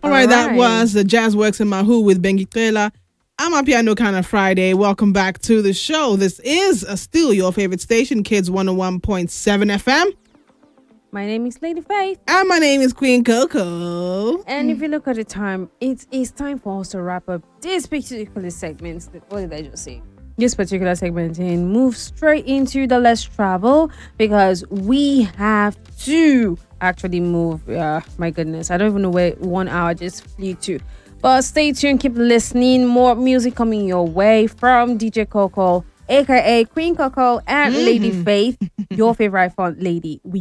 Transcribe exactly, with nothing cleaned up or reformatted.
All right, that was the Jazz Works in Mahu with Bengi Trela. I'm a Piano Kind of Friday. Welcome back to the show. This is uh, still your favorite station, Kids one oh one point seven F M. My name is Lady Faith. And my name is Queen Coco. And if you look at the time, it is time for us to wrap up this particular segment. What did I just say? This particular segment and move straight into the Let's Travel, because we have to actually move. Uh, my goodness, I don't even know where one hour just flew to. But stay tuned, keep listening. More music coming your way from D J Coco, aka Queen Coco, and mm-hmm. Lady Faith, your favorite font lady. We